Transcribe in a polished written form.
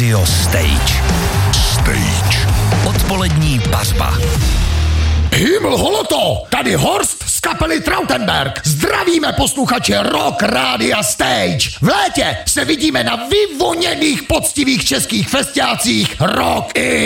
Radio Stage. Odpolední pařba. Himmel holoto, tady Horst z kapely Trautenberg. Zdravíme posluchače Rock Rádia Stage. V létě se vidíme na vyvoněných poctivých českých festiácích Rock